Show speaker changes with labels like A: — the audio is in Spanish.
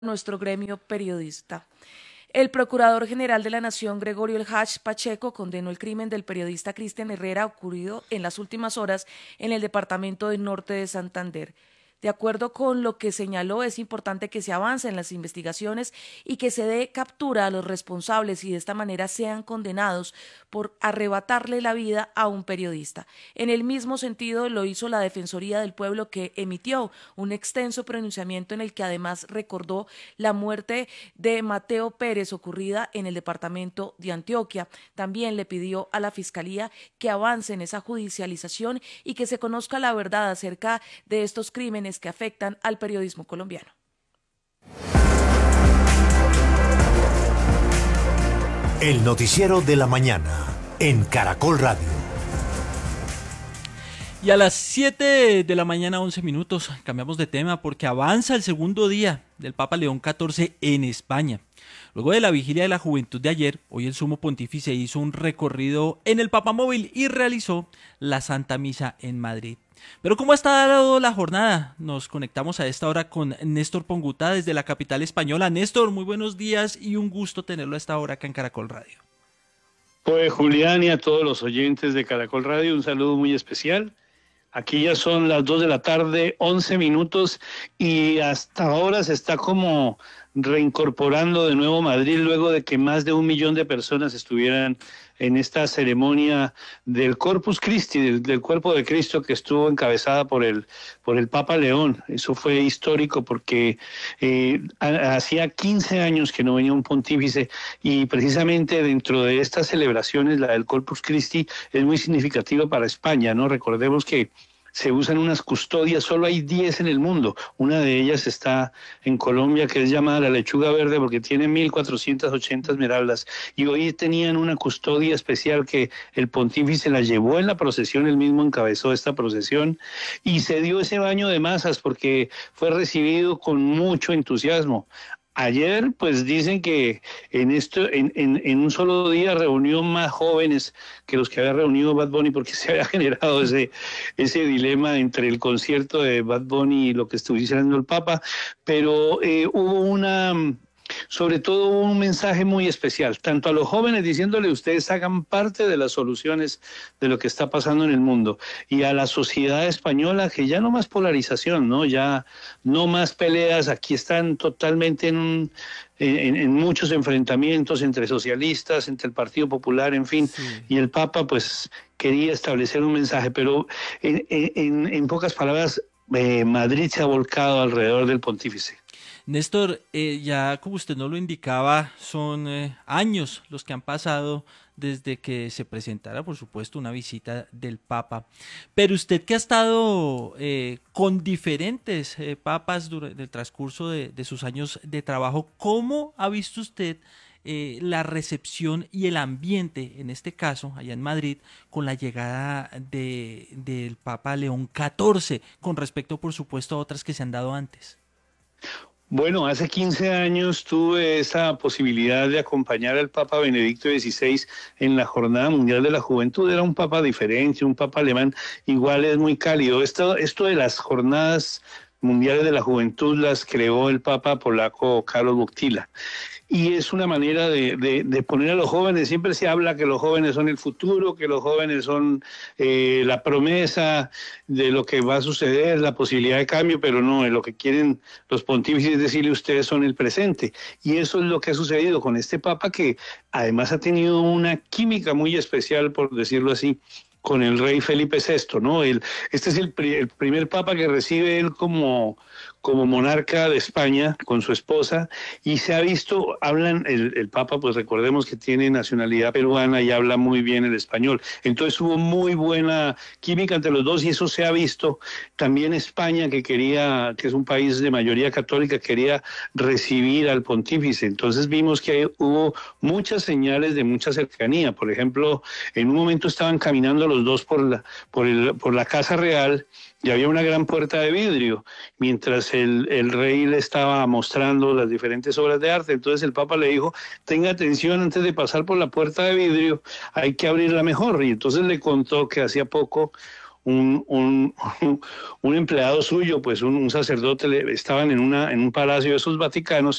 A: nuestro gremio periodista. El Procurador General de la Nación, Gregorio El Hach Pacheco, condenó el crimen del periodista Cristian Herrera ocurrido en las últimas horas en el departamento del Norte de Santander. De acuerdo con lo que señaló, es importante que se avance en las investigaciones y que se dé captura a los responsables y de esta manera sean condenados por arrebatarle la vida a un periodista. En el mismo sentido lo hizo la Defensoría del Pueblo, que emitió un extenso pronunciamiento en el que además recordó la muerte de Mateo Pérez ocurrida en el departamento de Antioquia. También le pidió a la Fiscalía que avance en esa judicialización y que se conozca la verdad acerca de estos crímenes que afectan al periodismo colombiano.
B: El noticiero de la mañana en Caracol Radio.
C: Y a las 7 de la mañana, 11 minutos, cambiamos de tema porque avanza el segundo día del Papa León XIV en España. Luego de la vigilia de la juventud de ayer, hoy el Sumo Pontífice hizo un recorrido en el Papamóvil y realizó la Santa Misa en Madrid. Pero ¿cómo ha estado la jornada? Nos conectamos a esta hora con Néstor Ponguta desde la capital española. Néstor, muy buenos días y un gusto tenerlo a esta hora acá en Caracol Radio.
D: Pues Julián, y a todos los oyentes de Caracol Radio, un saludo muy especial. Aquí ya son las 2 de la tarde, 11 minutos, y hasta ahora se está como reincorporando de nuevo Madrid luego de que más de 1 millón de personas estuvieran en esta ceremonia del Corpus Christi, del cuerpo de Cristo, que estuvo encabezada por el Papa León. Eso fue histórico porque hacía 15 años que no venía un pontífice, y precisamente dentro de estas celebraciones, la del Corpus Christi es muy significativa para España, ¿no? Recordemos que se usan unas custodias, solo hay 10 en el mundo. Una de ellas está en Colombia, que es llamada la lechuga verde, porque tiene 1480 esmeraldas. Y hoy tenían una custodia especial que el pontífice la llevó en la procesión, él mismo encabezó esta procesión, y se dio ese baño de masas porque fue recibido con mucho entusiasmo. Ayer, pues dicen que en un solo día reunió más jóvenes que los que había reunido Bad Bunny, porque se había generado ese dilema entre el concierto de Bad Bunny y lo que estuviese haciendo el Papa, pero hubo sobre todo un mensaje muy especial, tanto a los jóvenes diciéndole ustedes hagan parte de las soluciones de lo que está pasando en el mundo, y a la sociedad española que ya no más polarización, ¿no? Ya no más peleas, aquí están totalmente en muchos enfrentamientos entre socialistas, entre el Partido Popular, en fin, sí. Y el Papa pues quería establecer un mensaje, pero en pocas palabras, Madrid se ha volcado alrededor del pontífice.
C: Néstor, ya como usted nos lo indicaba, son años los que han pasado desde que se presentara, por supuesto, una visita del Papa. Pero usted que ha estado con diferentes papas durante el transcurso de sus años de trabajo, ¿cómo ha visto usted la recepción y el ambiente, en este caso, allá en Madrid, con la llegada del Papa León XIV, con respecto, por supuesto, a otras que se han dado antes?
D: Bueno, hace 15 años tuve esa posibilidad de acompañar al Papa Benedicto XVI en la Jornada Mundial de la Juventud. Era un papa diferente, un papa alemán, igual es muy cálido. Esto de las Jornadas Mundiales de la Juventud las creó el papa polaco Karol Wojtyła. Y es una manera de poner a los jóvenes, siempre se habla que los jóvenes son el futuro, que los jóvenes son la promesa de lo que va a suceder, la posibilidad de cambio, pero no, lo que quieren los pontífices es decirle ustedes son el presente. Y eso es lo que ha sucedido con este papa, que además ha tenido una química muy especial, por decirlo así, con el rey Felipe VI, ¿no? Este es el primer papa que recibe él como monarca de España con su esposa, y se ha visto, el Papa, pues recordemos que tiene nacionalidad peruana y habla muy bien el español, entonces hubo muy buena química entre los dos, y eso se ha visto. También España, que es un país de mayoría católica, quería recibir al pontífice, entonces vimos que hubo muchas señales de mucha cercanía. Por ejemplo, en un momento estaban caminando los dos por la Casa Real, y había una gran puerta de vidrio, mientras el rey le estaba mostrando las diferentes obras de arte. Entonces el Papa le dijo, tenga atención, antes de pasar por la puerta de vidrio, hay que abrirla mejor. Y entonces le contó que hacía poco un, un, un empleado suyo, pues un sacerdote, estaban en un palacio de esos vaticanos